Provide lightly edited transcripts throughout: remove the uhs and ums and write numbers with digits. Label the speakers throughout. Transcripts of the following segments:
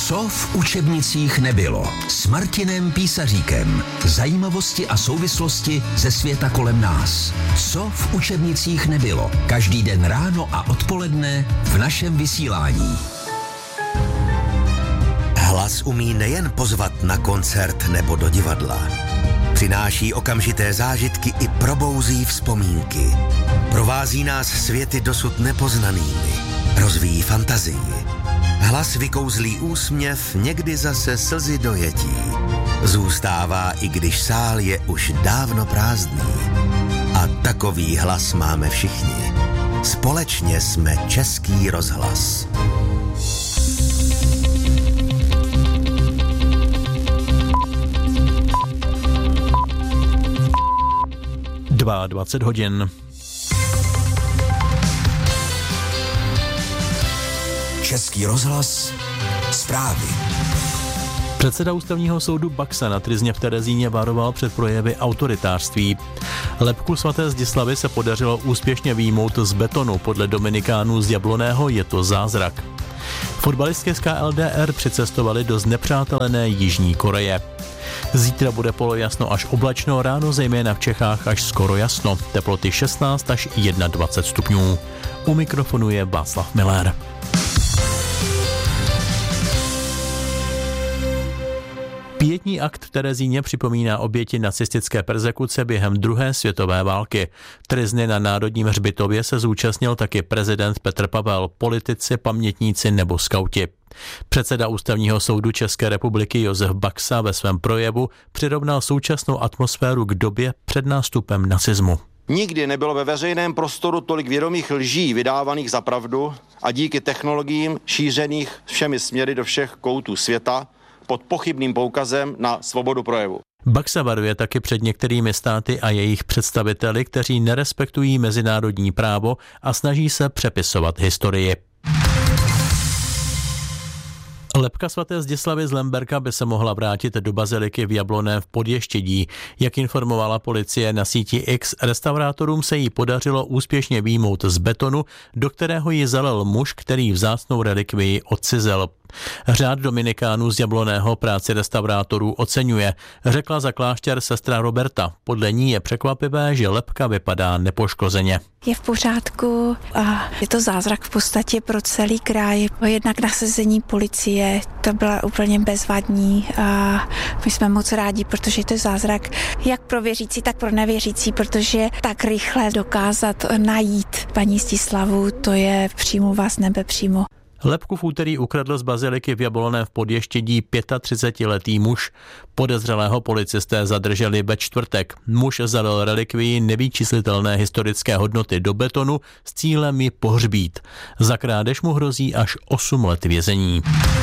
Speaker 1: Co v učebnicích nebylo? S Martinem Písaříkem. Zajímavosti a souvislosti ze světa kolem nás. Co v učebnicích nebylo? Každý den ráno a odpoledne v našem vysílání.
Speaker 2: Hlas umí nejen pozvat na koncert nebo do divadla. Přináší okamžité zážitky i probouzí vzpomínky. Provází nás světy dosud nepoznanými. Rozvíjí fantazii. Hlas vykouzlí úsměv, někdy zase slzy dojetí. Zůstává, i když sál je už dávno prázdný. A takový hlas máme všichni. Společně jsme Český rozhlas.
Speaker 3: Dva 20 hodin.
Speaker 1: Český rozhlas, zprávy.
Speaker 3: Předseda ústavního soudu Baxa na Tryzně v Terezíně varoval před projevy autoritářství. Lebku svaté Zdislavy se podařilo úspěšně vyjmout z betonu. Podle Dominikánů z Jabloného je to zázrak. Fotbalistky z KLDR přicestovali do znepřátelené Jižní Koreje. Zítra bude polojasno až oblačno, ráno zejména v Čechách až skoro jasno. Teploty 16 až 21 stupňů. U mikrofonu je Václav Miller. Pietní akt v Terezíně připomíná oběti nacistické perzekuce během druhé světové války. Tryzny na Národním hřbitově se zúčastnil taky prezident Petr Pavel, politici, pamětníci nebo skauti. Předseda Ústavního soudu České republiky Josef Baxa ve svém projevu přirovnal současnou atmosféru k době před nástupem nacismu.
Speaker 4: Nikdy nebylo ve veřejném prostoru tolik vědomých lží vydávaných za pravdu a díky technologiím šířených všemi směry do všech koutů světa pod pochybným poukazem na svobodu projevu.
Speaker 3: Baxa varuje taky před některými státy a jejich představiteli, kteří nerespektují mezinárodní právo a snaží se přepisovat historii. Lebka svaté Zdislavy z Lemberka by se mohla vrátit do baziliky v Jabloném v Podještědí. Jak informovala policie na síti X, restaurátorům se jí podařilo úspěšně vyjmout z betonu, do kterého ji zalil muž, který vzácnou relikvii odcizel. Řád Dominikánů z Jabloného práci restaurátorů oceňuje, řekla za klášter sestra Roberta. Podle ní je překvapivé, že lebka vypadá nepoškozeně.
Speaker 5: Je v pořádku a je to zázrak v podstatě pro celý kraj. Jednak nasazení policie, to byla úplně bezvadní a my jsme moc rádi, protože to je zázrak jak pro věřící, tak pro nevěřící, protože tak rychle dokázat najít paní Zdislavu, to je přímo z nebe přímo.
Speaker 3: Lebku v úterý ukradl z baziliky v Jabloném v Podještědí 35letý muž. Podezřelého policisté zadrželi ve čtvrtek. Muž zalil relikvii nevyčíslitelné historické hodnoty do betonu s cílem ji pohřbít. Za krádež mu hrozí až 8 let vězení.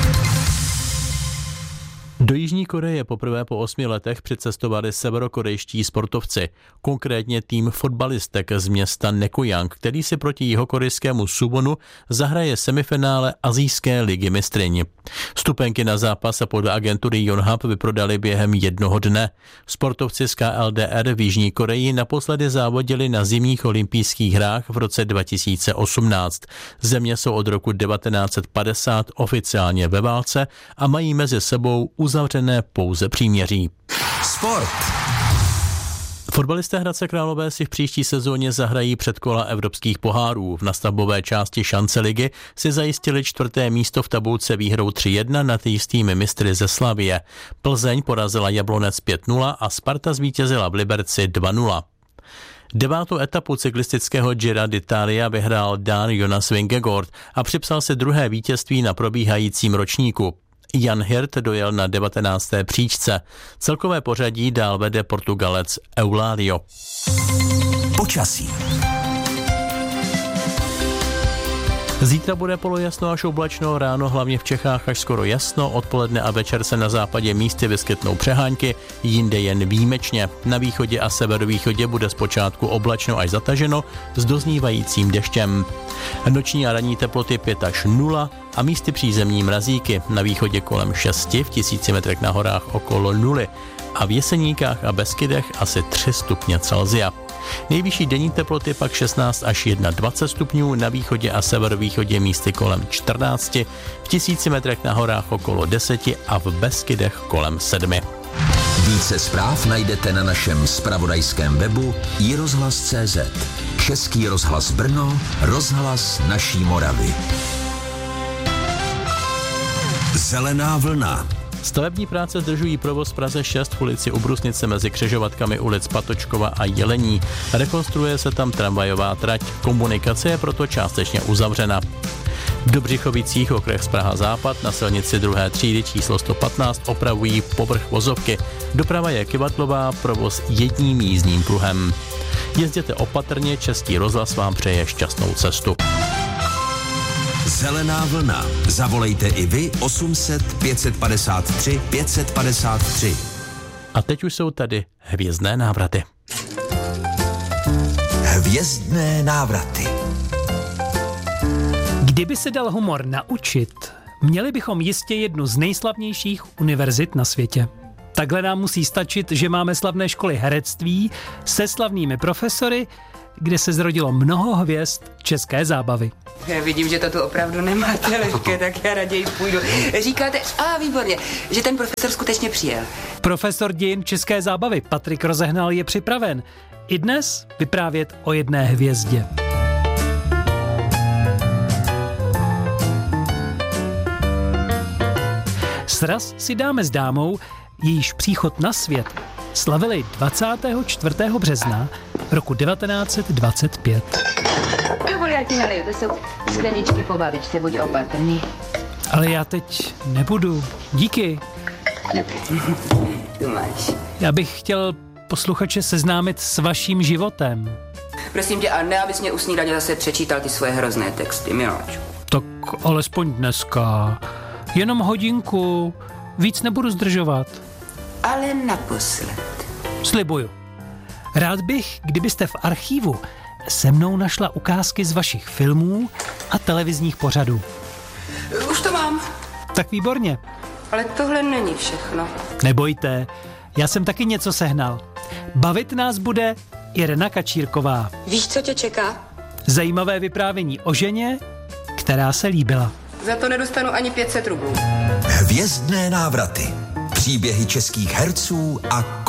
Speaker 3: Do Jižní Koreje poprvé po 8 letech přicestovali severokorejští sportovci, konkrétně tým fotbalistek z města Nekojang, který si proti jihokorejskému Suwonu zahraje semifinále Asijské ligy mistryň. Vstupenky na zápas se podle agentury Yonhap vyprodali během jednoho dne. Sportovci z KLDR v Jižní Koreji naposledy závodili na zimních olympijských hrách v roce 2018. Země jsou od roku 1950 oficiálně ve válce a mají mezi sebou uzavřené pouze příměří.
Speaker 1: Sport.
Speaker 3: Fotbalisté Hradce Králové si v příští sezóně zahrají předkola evropských pohárů. V nastavbové části šance ligy si zajistili 4. místo v tabulce výhrou 3-1 nad jistými mistry ze Slavie. Plzeň porazila Jablonec 5-0 a Sparta zvítězila v Liberci 2-0. 9. etapu cyklistického Gira d'Italia vyhrál Dán Jonas Vingegaard a připsal si druhé vítězství na probíhajícím ročníku. Jan Hirt dojel na 19. příčce. Celkové pořadí dál vede Portugalec Eulario.
Speaker 1: Počasí.
Speaker 3: Zítra bude polojasno až oblačno, ráno hlavně v Čechách až skoro jasno, odpoledne a večer se na západě místy vyskytnou přehánky, jinde jen výjimečně. Na východě a severovýchodě bude zpočátku oblačno až zataženo s doznívajícím deštěm. Noční a ranní teploty 5 až 0 a místy přízemní mrazíky, na východě kolem 6, v 1000 metrech na horách okolo 0 a v Jeseníkách a Beskydech asi 3 stupně Celsia. Nejvyšší denní teploty pak 16 až 21 stupňů, na východě a severovýchodě místy kolem 14, v 1000 metrech na horách okolo 10 a v Beskydech kolem 7.
Speaker 1: Více zpráv najdete na našem zpravodajském webu iRozhlas.cz. Český rozhlas Brno, rozhlas naší Moravy. Zelená vlna.
Speaker 3: Stavební práce zdržují provoz v Praze 6 v ulici U Brusnice mezi křižovatkami ulic Patočkova a Jelení. Rekonstruuje se tam tramvajová trať, komunikace je proto částečně uzavřena. V Dobřichovicích, okres Praha Západ, na silnici 2. třídy číslo 115 opravují povrch vozovky. Doprava je kyvatlová, provoz jedním jízdním pruhem. Jezděte opatrně, Český rozhlas vám přeje šťastnou cestu.
Speaker 1: Zelená vlna. Zavolejte i vy 800 553 553.
Speaker 3: A teď už jsou tady hvězdné návraty.
Speaker 1: Hvězdné návraty.
Speaker 6: Kdyby se dal humor naučit, měli bychom jistě jednu z nejslavnějších univerzit na světě. Takhle nám musí stačit, že máme slavné školy herectví se slavnými profesory, kde se zrodilo mnoho hvězd české zábavy.
Speaker 7: Já vidím, že to tu opravdu nemáte lehké, tak já raději půjdu. Říkáte, výborně, že ten profesor skutečně přijel.
Speaker 6: Profesor dějin české zábavy Patrik Rozehnal je připraven i dnes vyprávět o jedné hvězdě. Sraz si dáme s dámou, jejíž příchod na svět slavili 24. března roku 1925.
Speaker 7: Já ti naliju, to jsou skleničky po babičce, buď opatrný.
Speaker 6: Ale já teď nebudu. Díky.
Speaker 7: Tu máš.
Speaker 6: Já bych chtěl posluchače seznámit s vaším životem.
Speaker 7: Prosím tě, a ne, abys mě u snídaně zase přečítal ty svoje hrozné texty, miláčku.
Speaker 6: Tak alespoň dneska. Jenom hodinku. Víc nebudu zdržovat.
Speaker 7: Ale naposled.
Speaker 6: Slibuju. Rád bych, kdybyste v archivu se mnou našla ukázky z vašich filmů a televizních pořadů.
Speaker 7: Už to mám.
Speaker 6: Tak výborně.
Speaker 7: Ale tohle není všechno.
Speaker 6: Nebojte, já jsem taky něco sehnal. Bavit nás bude Irena Kačírková.
Speaker 7: Víš, co tě čeká?
Speaker 6: Zajímavé vyprávění o ženě, která se líbila.
Speaker 7: Za to nedostanu ani 500 rublů.
Speaker 1: Hvězdné návraty. Příběhy českých herců a